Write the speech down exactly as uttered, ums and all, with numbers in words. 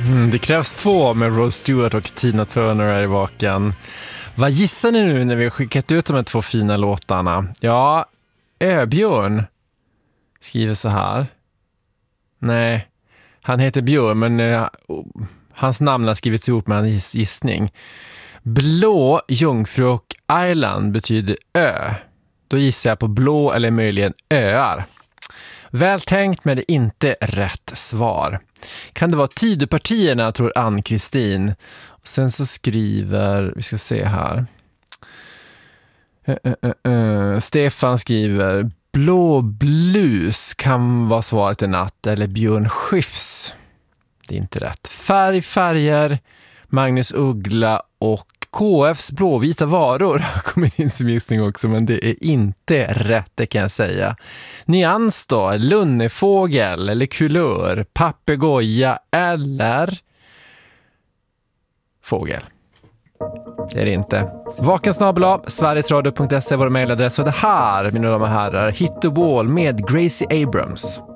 Mm, det krävs två med Rod Stewart och Tina Turner här i vaken. Vad gissar ni nu när vi har skickat ut de här två fina låtarna? Ja, Öbjörn skriver så här. Nej, han heter Björn, men uh, hans namn har skrivits ihop med en gissning. Blå Jungfru och Island betyder ö. Då gissar jag på blå eller möjligen öar. Väl tänkt, men det är inte rätt svar. Kan det vara Tidöpartierna, tror Ann-Kristin. Och sen så skriver, vi ska se här. Uh, uh, uh, Stefan skriver, blå blus kan vara svaret i natt, eller Björn Skifs. Det är inte rätt. Färg, färger, Magnus Uggla och K F:s blåvita varor har kommit in som gissning också, men det är inte rätt, det kan jag säga. Nyans då, lunnefågel eller kulör, papegoja eller fågel. Det är det inte. Vakensnabel-a, sverigesradio punkt se är vår mejladress, och det här, mina damer och herrar, Hit the Wall med Gracie Abrams.